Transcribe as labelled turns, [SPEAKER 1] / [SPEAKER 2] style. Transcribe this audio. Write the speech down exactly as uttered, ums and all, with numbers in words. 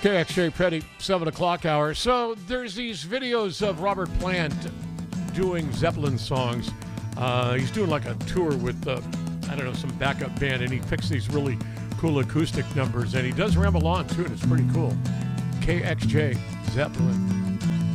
[SPEAKER 1] K X J Petty, seven o'clock hour. So there's these videos of Robert Plant doing Zeppelin songs. Uh, he's doing like a tour with, uh, I don't know, some backup band, and he picks these really cool acoustic numbers, and he does ramble on too, and it's pretty cool. K X J Zeppelin.